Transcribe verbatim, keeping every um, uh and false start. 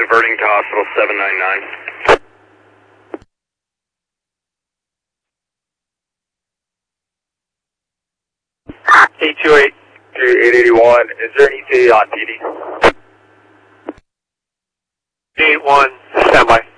diverting to hospital seven nine nine. eight two eight through eight eighty-one, is there an E T A on P D? eight one, standby.